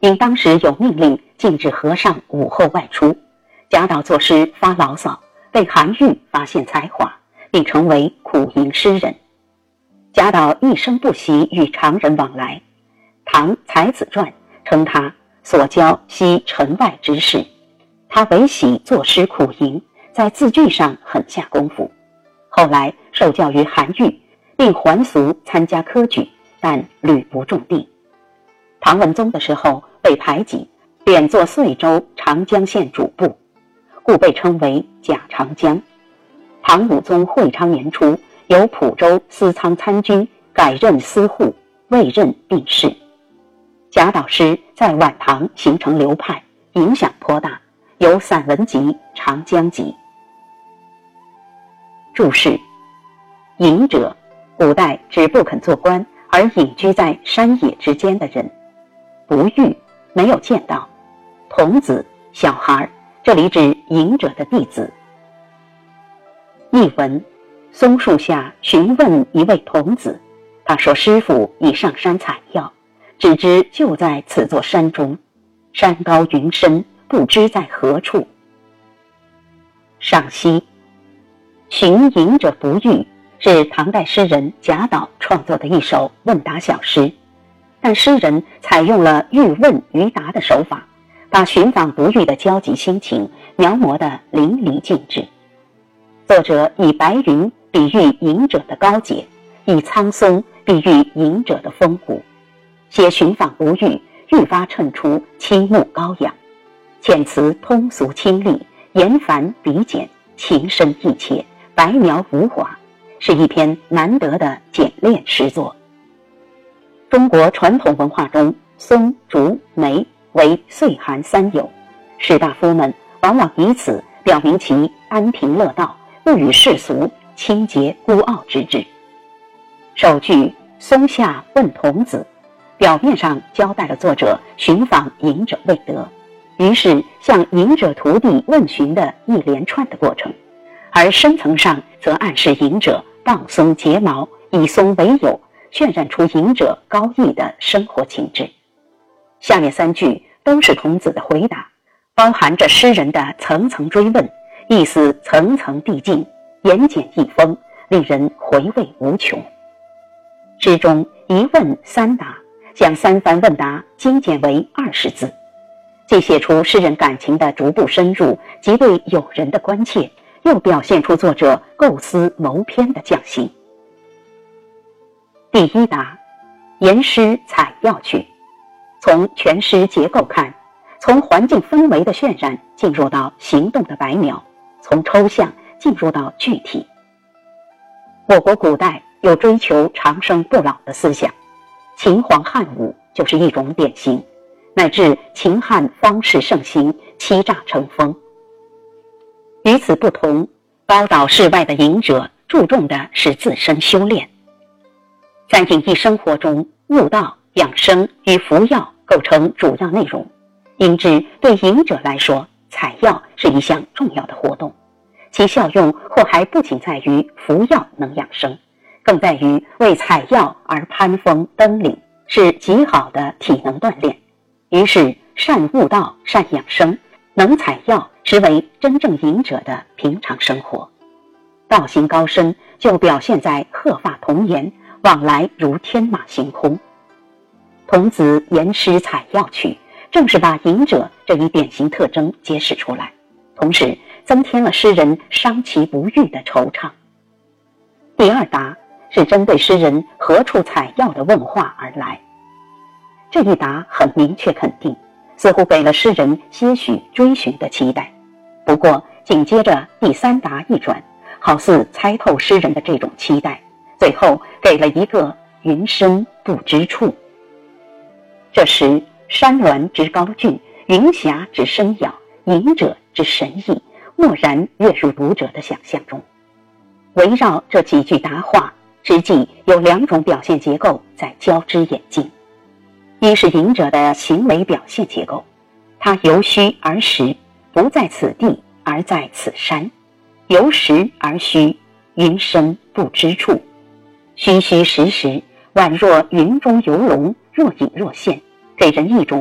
因当时有命令禁止和尚午后外出，贾岛作诗发牢骚，被韩愈发现才华，并成为苦吟诗人。贾岛一生不喜与常人往来，唐才子传称他所教悉尘外之事，他唯喜作诗苦吟，在字句上很下功夫。后来受教于韩愈，并还俗参加科举，但屡不中第。唐文宗的时候被排挤，贬作遂州长江县主簿，故被称为贾长江。唐武宗会昌年初，由蒲州司仓参军改任司户，未任病逝。贾岛诗在晚唐形成流派，影响颇大，有散文集《长江集》。注释：隐者，古代指不肯做官而隐居在山野之间的人。不遇，没有见到。童子，小孩，这里指隐者的弟子。译文：松树下询问一位童子，他说师父已上山采药，只知就在此座山中，山高云深，不知在何处。赏析：寻隐者不遇是唐代诗人贾岛创作的一首问答小诗，但诗人采用了欲问于答的手法，把寻访不遇的焦急心情描摹得淋漓尽致。作者以白云比喻隐者的高洁，以苍松比喻隐者的风骨，写寻访不遇愈发衬出倾慕高雅，遣词通俗清丽，言繁笔简，情深意切，白描无华，是一篇难得的简练诗作。中国传统文化中，松、竹、梅为岁寒三友，士大夫们往往以此表明其安贫乐道，不与世俗，清洁孤傲之志。首句松下问童子，表面上交代了作者寻访隐者未得，于是向隐者徒弟问询的一连串的过程，而深层上则暗示隐者抱松结毛，以松为友，渲染出隐者高逸的生活情致。下面三句都是童子的回答，包含着诗人的层层追问，意思层层递进，言简意丰，令人回味无穷。诗中一问三答，将三番问答精简为20字，既写出诗人感情的逐步深入及对友人的关切，又表现出作者构思谋篇的匠心。第一答，言诗采药去。从全诗结构看，从环境氛围的渲染进入到行动的白描，从抽象进入到具体。我国古代有追求长生不老的思想，秦皇汉武就是一种典型，乃至秦汉方士盛行，欺诈成风。与此不同，高岛世外的隐者注重的是自身修炼。在隐逸生活中，悟道、养生与服药构成主要内容，因之对隐者来说，采药是一项重要的活动，其效用或还不仅在于服药能养生，更在于为采药而攀峰登岭，是极好的体能锻炼。于是善悟道、善养生，能采药实为真正隐者的平常生活。道行高深就表现在鹤发童颜，往来如天马行空。童子言诗采药去，正是把隐者这一典型特征揭示出来，同时增添了诗人伤其不遇的惆怅。第二答是针对诗人何处采药的问话而来，这一答很明确肯定，似乎给了诗人些许追寻的期待。不过紧接着第三答一转，好似猜透诗人的这种期待，最后给了一个云深不知处。这时山峦之高峻，云霞之深遥，隐者之神异，蓦然跃入读者的想象中。围绕这几句答话，实际有两种表现结构在交织演进。一是隐者的行为表现结构，他由虚而实，不在此地而在此山，由实而虚，云深不知处，虚虚实实，宛若云中游龙，若隐若现，给人一种扑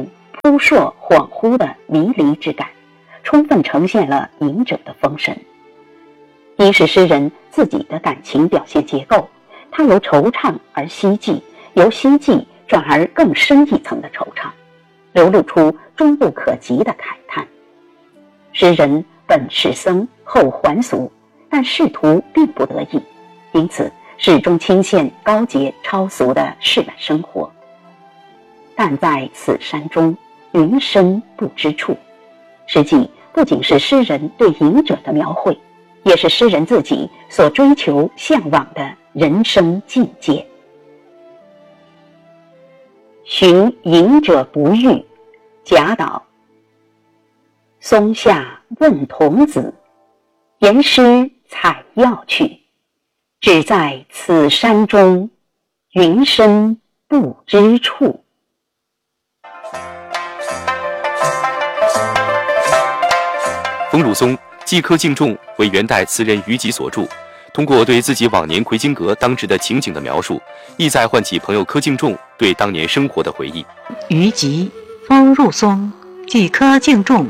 扑朔恍惚的迷离之感，充分呈现了隐者的风神。一是诗人自己的感情表现结构，他由惆怅而希冀，由希冀转而更深一层的惆怅，流露出终不可及的慨叹。诗人本是僧，后还俗，但仕途并不得意，因此始终倾羡高洁超俗的世外生活。但在此山中，云深不知处，实际不仅是诗人对隐者的描绘，也是诗人自己所追求向往的人生境界。寻隐者不遇，贾岛。松下问童子，言师采药去，只在此山中，云深不知处。 风乳松寄客敬重为元代词人于吉所著，通过对自己往年魁金阁当值的情景的描述，意在唤起朋友柯敬重对当年生活的回忆。 于吉，风入松，寄柯敬重。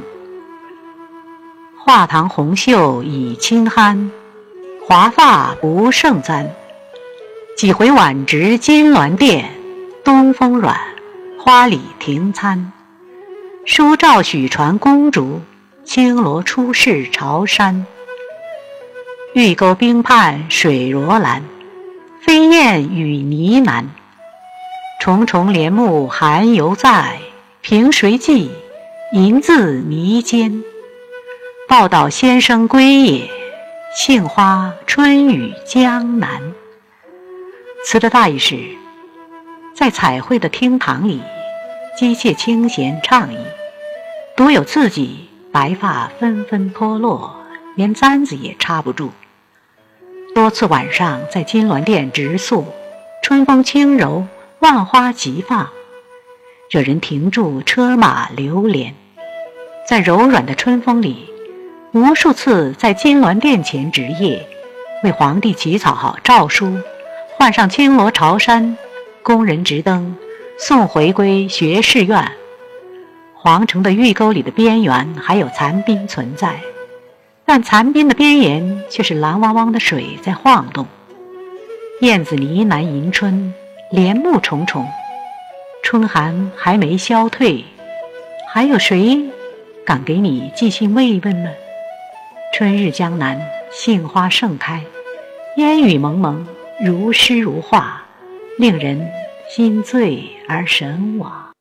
画堂红袖已轻酣，华发不胜簪。几回晚值金銮殿，东风软，花里停餐。书照许传公主，青罗出世朝山。玉钩冰畔水罗兰，飞燕与呢喃。重重帘幕寒犹在，凭谁记？银字泥间。报道先生归也，杏花春雨江南。词的大意是，在彩绘的厅堂里，机械清闲畅意，独有自己白发纷纷脱落，连簪子也插不住。多次晚上在金銮殿直宿，春风轻柔，万花齐放，惹人停住车马流连。在柔软的春风里，无数次在金銮殿前值夜，为皇帝起草好诏书，换上青罗朝衫，宫人执灯，送回归学士院。皇城的御沟里的边缘还有残冰存在，但残冰的边沿却是蓝汪汪的水在晃动。燕子呢喃迎春，帘幕重重，春寒还没消退，还有谁敢给你寄信慰问呢？春日江南，杏花盛开，烟雨蒙蒙，如诗如画，令人心醉而神往。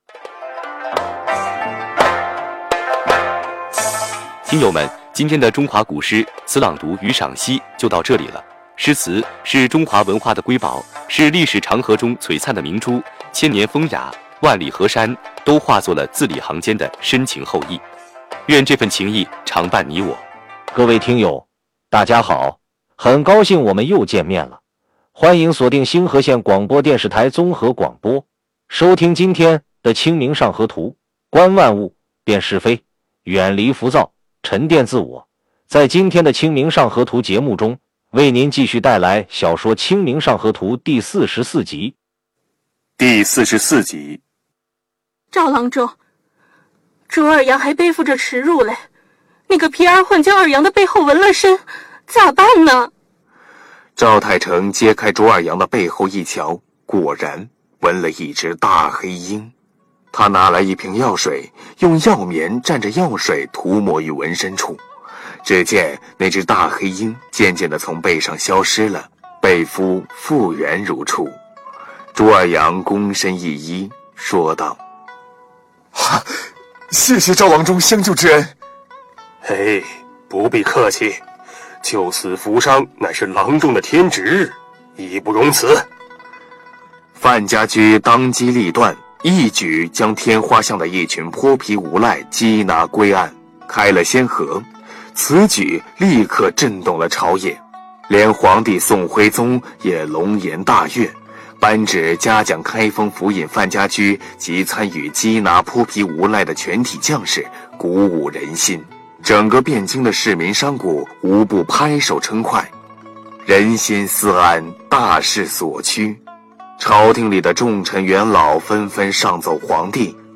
听友们，今天的中华古诗词朗读与赏析就到这里了。诗词是中华文化的瑰宝，是历史长河中璀璨的明珠，千年风雅，万里河山都化作了字里行间的深情厚谊。愿这份情谊常伴你我。 各位听友，大家好，很高兴我们又见面了。欢迎锁定星河县广播电视台综合广播，收听今天的《清明上河图》，观万物，辨是非，远离浮躁，沉淀自我。在今天的《清明上河图》节目中，为您继续带来小说《清明上河图》第44集。 第44集， 赵郎中，朱二阳还背负着耻辱嘞，那个皮二混将二阳的背后纹了身，咋办呢？ 赵太成揭开朱二阳的背后一瞧，果然纹了一只大黑鹰。他拿来一瓶药水，用药棉蘸着药水涂抹于纹身处，只见那只大黑鹰渐渐地从背上消失了，背肤复原如初。朱二阳躬身一揖，说道： 哈，谢谢赵郎中相救之恩。 嘿，不必客气，救死扶伤乃是郎中的天职，义不容辞。 范家驹当机立断，一举将天花巷的一群泼皮无赖缉拿归案，开了先河。此举立刻震动了朝野，连皇帝宋徽宗也龙颜大悦，颁旨嘉奖开封府尹范家驹及参与缉拿泼皮无赖的全体将士，鼓舞人心。整个汴京的市民商贾无不拍手称快，人心思安，大势所趋。朝廷里的重臣元老纷纷上奏皇帝，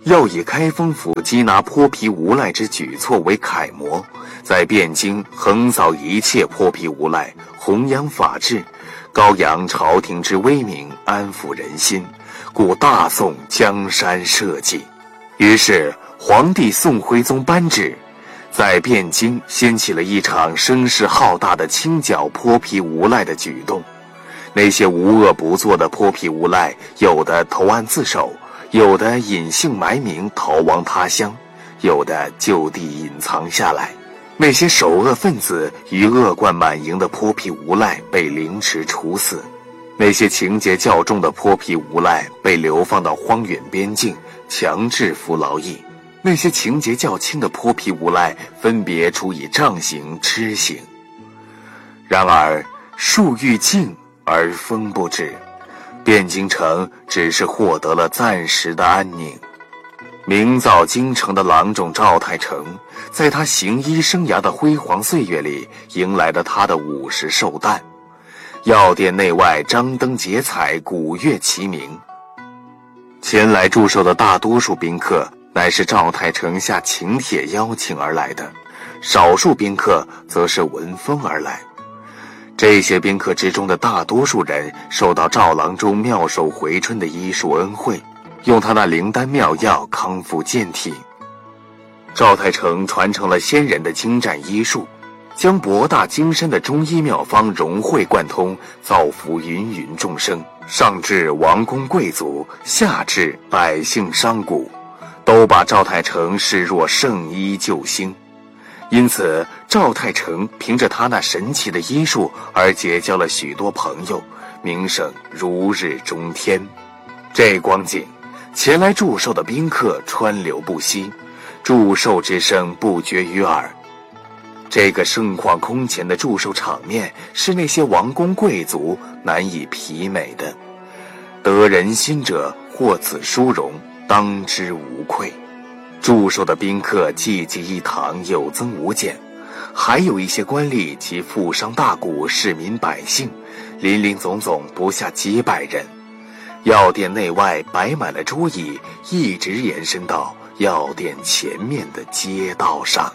要以开封府缉拿泼皮无赖之举措为楷模，在汴京横扫一切泼皮无赖，弘扬法治，高扬朝廷之威名，安抚人心，故大宋江山社稷。于是皇帝宋徽宗颁旨，在汴京掀起了一场声势浩大的清剿泼皮无赖的举动。那些无恶不作的泼皮无赖，有的投案自首，有的隐姓埋名逃亡他乡，有的就地隐藏下来。那些首恶分子与恶贯满盈的泼皮无赖被凌迟处死，那些情节较重的泼皮无赖被流放到荒远边境，强制服劳役。那些情节较轻的泼皮无赖分别处以杖刑、笞刑。然而树欲静而风不止，汴京城只是获得了暂时的安宁。名噪京城的郎中赵太成，在他行医生涯的辉煌岁月里，迎来了他的50寿诞。药店内外张灯结彩，鼓乐齐鸣。前来祝寿的大多数宾客乃是赵太成下请帖邀请而来的，少数宾客则是闻风而来。这些宾客之中的大多数人受到赵郎中妙手回春的医术恩惠，用他那灵丹妙药康复健体。赵太成传承了先人的精湛医术，将博大精深的中医妙方融会贯通，造福芸芸众生，上至王公贵族，下至百姓商贾，都把赵太成视若圣医救星。因此赵太成凭着他那神奇的医术而结交了许多朋友，名声如日中天。这光景，前来祝寿的宾客川流不息，祝寿之声不绝于耳。这个盛况空前的祝寿场面是那些王公贵族难以媲美的，得人心者获此殊荣，当之无愧。祝寿的宾客济济一堂，有增无减，还有一些官吏及富商大贾、市民百姓，林林总总不下几百人。药店内外摆满了桌椅，一直延伸到药店前面的街道上。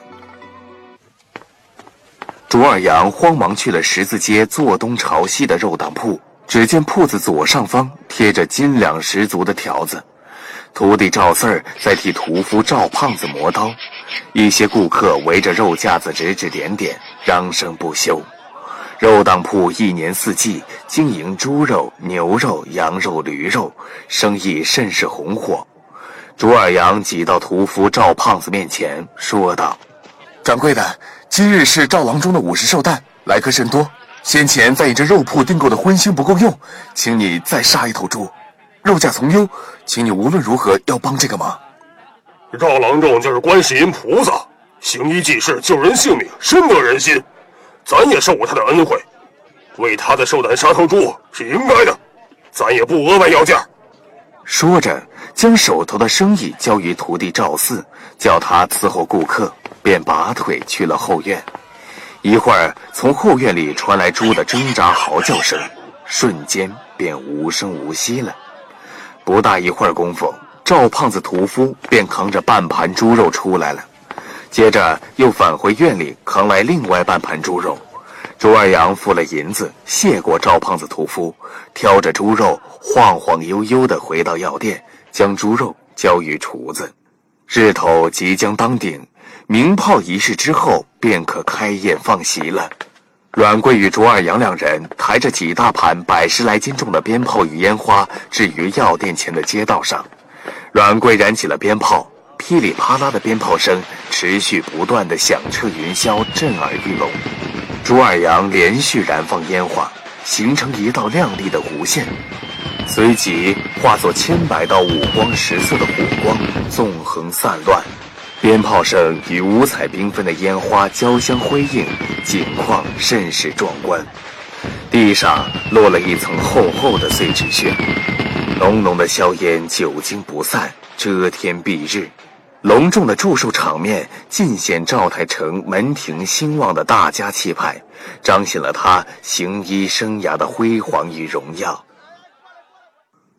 卓尔阳慌忙去了十字街坐东朝西的肉档铺，只见铺子左上方贴着斤两十足的条子，徒弟赵四儿在替屠夫赵胖子磨刀，一些顾客围着肉架子指指点点，嚷声不休。肉档铺一年四季经营猪肉、牛肉、羊肉、驴肉，生意甚是红火。卓尔阳挤到屠夫赵胖子面前，说道：“ 掌柜的，今日是赵郎中的50寿诞，来客甚多。先前在你这肉铺订购的荤腥不够用，请你再杀一头猪。肉价从优，请你无论如何要帮这个忙。” 赵郎中就是观世音菩萨，行医济世，救人性命，深得人心。咱也受过他的恩惠，为他的寿诞杀头猪是应该的，咱也不额外要价。 说着，将手头的生意交于徒弟赵四，叫他伺候顾客，便拔腿去了后院。一会儿，从后院里传来猪的挣扎嚎叫声，瞬间便无声无息了。不大一会儿功夫，赵胖子屠夫便扛着半盘猪肉出来了，接着又返回院里扛来另外半盘猪肉。卓二阳付了银子，谢过赵胖子屠夫，挑着猪肉晃晃悠悠地回到药店，将猪肉交于厨子。日头即将当顶，鸣炮仪式之后便可开宴放席了。阮贵与卓二阳两人抬着几大盘100来斤重的鞭炮与烟花置于药店前的街道上。阮贵燃起了鞭炮，噼里啪啦的鞭炮声持续不断地响彻云霄，震耳欲聋。卓二阳连续燃放烟花，形成一道亮丽的弧线，随即化作千百道五光十色的火光，纵横散乱。鞭炮声与五彩缤纷的烟花交相辉映，景况甚是壮观。地上落了一层厚厚的碎纸屑，浓浓的硝烟久经不散，遮天蔽日。隆重的祝寿场面尽显赵太成门庭兴旺的大家气派，彰显了他行医生涯的辉煌与荣耀。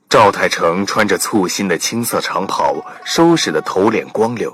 赵太成穿着簇新的青色长袍，收拾得头脸光溜，